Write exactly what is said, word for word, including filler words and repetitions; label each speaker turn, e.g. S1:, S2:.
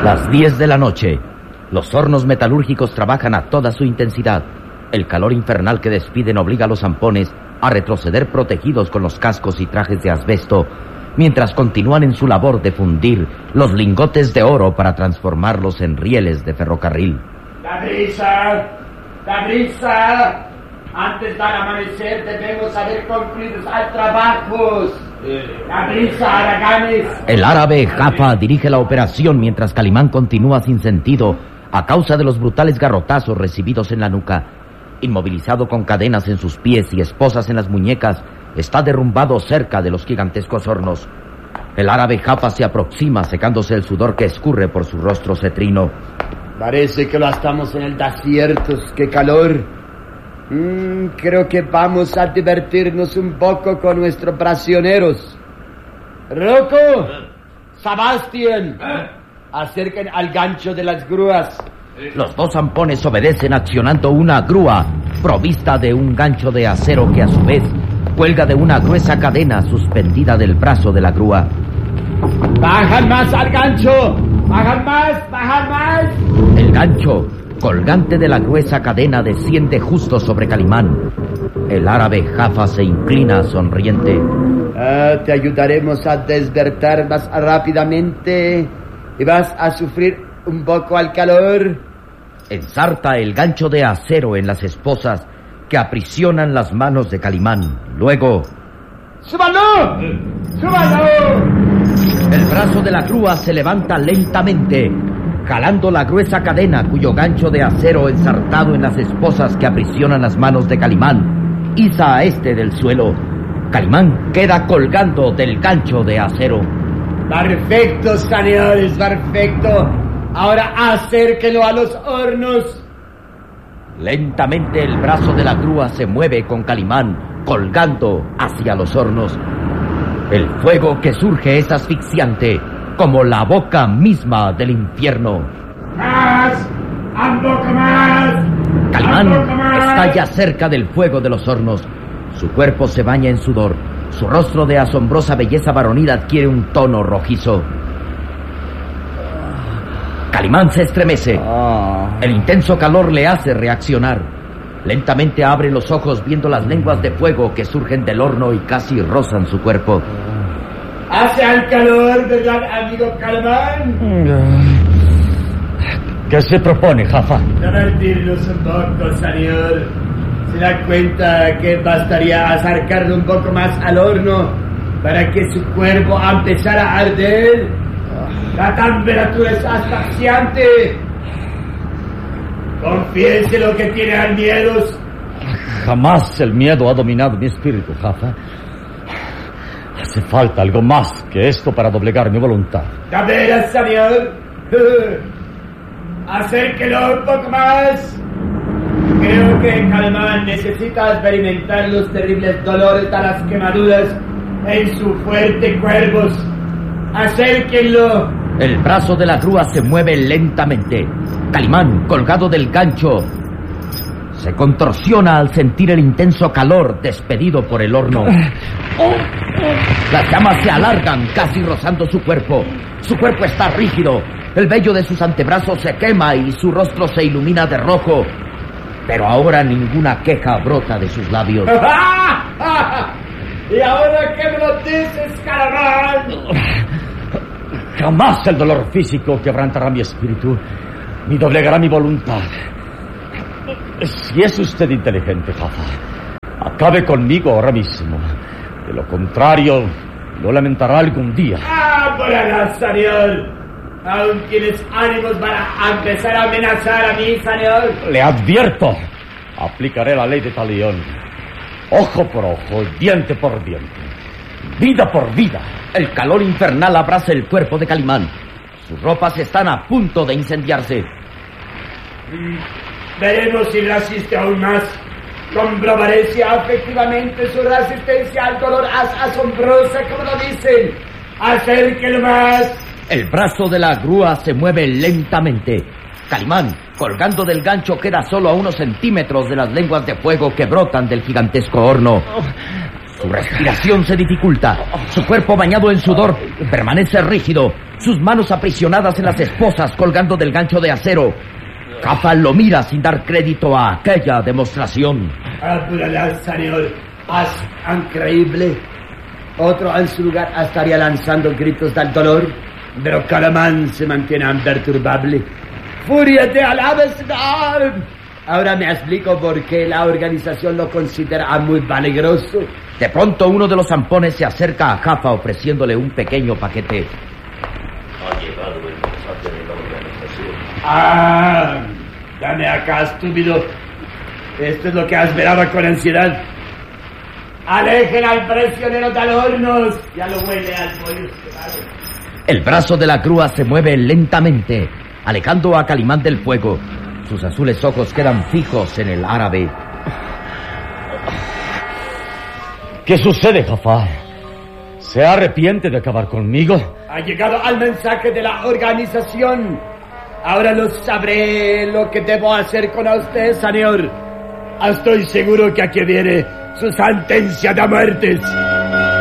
S1: Las diez de la noche. Los hornos metalúrgicos trabajan a toda su intensidad. El calor infernal que despiden obliga a los zampones a retroceder protegidos con los cascos y trajes de asbesto, mientras continúan en su labor de fundir los lingotes de oro para transformarlos en rieles de ferrocarril.
S2: ¡La brisa! ¡La brisa! Antes del amanecer debemos haber concluido los trabajos. ¡La brisa, haraganes!
S1: El árabe Jaffa dirige la operación mientras Calimán continúa sin sentido a causa de los brutales garrotazos recibidos en la nuca. Inmovilizado con cadenas en sus pies y esposas en las muñecas, está derrumbado cerca de los gigantescos hornos. El árabe Jaffa se aproxima secándose el sudor que escurre por su rostro cetrino.
S2: Parece que lo estamos en el desierto. ¡Qué calor! Mm, creo que vamos a divertirnos un poco con nuestros prisioneros. Rocco, Sebastián, acerquen al gancho de las grúas.
S1: Los dos zampones obedecen accionando una grúa provista de un gancho de acero que a su vez cuelga de una gruesa cadena suspendida del brazo de la grúa.
S2: ¡Bajan más al gancho! ¡Bajan más! ¡Bajan más!
S1: El gancho, colgante de la gruesa cadena, desciende justo sobre Calimán. El árabe Jaffa se inclina sonriente.
S2: Ah, te ayudaremos a despertar más rápidamente y vas a sufrir un poco al calor.
S1: Ensarta el gancho de acero en las esposas que aprisionan las manos de Calimán. Luego...
S2: ¡Súbalo! ¡Súbalo!
S1: El brazo de la grúa se levanta lentamente, jalando la gruesa cadena cuyo gancho de acero ensartado en las esposas que aprisionan las manos de Calimán iza a este del suelo. Calimán queda colgando del gancho de acero.
S2: Perfecto, señores, perfecto. Ahora acérquelo a los hornos.
S1: Lentamente el brazo de la grúa se mueve con Calimán colgando hacia los hornos. El fuego que surge es asfixiante, como la boca misma del infierno.
S2: ¡Más! ¡Un poco más!
S1: Calimán está ya cerca del fuego de los hornos. Su cuerpo se baña en sudor. Su rostro de asombrosa belleza varonil adquiere un tono rojizo. Calimán se estremece. El intenso calor le hace reaccionar. Lentamente abre los ojos viendo las lenguas de fuego que surgen del horno y casi rozan su cuerpo.
S2: ¿Hace al calor, verdad, amigo Calimán?
S3: ¿Qué se propone, Jaffa?
S2: Divertirnos un poco, señor. ¿Se da cuenta que bastaría acercarlo un poco más al horno para que su cuerpo empezara a arder? La temperatura es asfixiante. Confiese lo que tiene al miedo.
S3: Jamás el miedo ha dominado mi espíritu, Jaffa. Hace falta algo más que esto para doblegar mi voluntad.
S2: ¿De veras, señor? Acérquelo un poco más. Creo que Calimán necesita experimentar los terribles dolores de las quemaduras en su fuerte cuerpo. Acérquenlo.
S1: El brazo de la grúa se mueve lentamente. Calimán, colgado del gancho, se contorsiona al sentir el intenso calor despedido por el horno. Las llamas se alargan, casi rozando su cuerpo. Su cuerpo está rígido. El vello de sus antebrazos se quema y su rostro se ilumina de rojo. Pero ahora ninguna queja brota de sus labios.
S2: ¿Y ahora qué me lo dices, Calimán?
S3: Jamás el dolor físico quebrantará mi espíritu, ni doblegará mi voluntad. Si es usted inteligente, Jaffa, acabe conmigo ahora mismo. De lo contrario, lo lamentará algún día.
S2: ¡Ah, por allá, señor! ¿Aún tienes ánimos para empezar a amenazar a mí, señor?
S3: Le advierto, aplicaré la ley de Talión. Ojo por ojo, diente por diente, vida por vida.
S1: El calor infernal abraza el cuerpo de Calimán. Sus ropas están a punto de incendiarse.
S2: Veremos si resiste aún más. Comprobaré si efectivamente su resistencia al dolor es asombrosa, como lo dicen. Acérquelo más.
S1: El brazo de la grúa se mueve lentamente. Calimán, colgando del gancho, queda solo a unos centímetros de las lenguas de fuego que brotan del gigantesco horno. Su respiración se dificulta. Su cuerpo bañado en sudor permanece rígido. Sus manos aprisionadas en las esposas colgando del gancho de acero. Jaffa lo mira sin dar crédito a aquella demostración.
S2: Apúrala, señor. Es increíble. Otro en su lugar estaría lanzando gritos del dolor, pero Calimán se mantiene imperturbable. ¡Furia de alabanza! Ahora me explico por qué la organización lo considera muy peligroso.
S1: De pronto uno de los zampones se acerca a Jaffa ofreciéndole un pequeño paquete.
S4: Ha llegado el mensaje de la organización.
S2: ¡Ah! Dame acá, estúpido. Esto es lo que esperaba con ansiedad. ¡Alejen al prisionero de hornos! Ya lo huele al pollo.
S1: El brazo de la grúa se mueve lentamente, alejando a Calimán del fuego. Sus azules ojos quedan fijos en el árabe.
S3: ¿Qué sucede, Jaffa? ¿Se arrepiente de acabar conmigo?
S2: Ha llegado al mensaje de la organización. Ahora lo sabré lo que debo hacer con usted, señor. Estoy seguro que aquí viene su sentencia de muertes.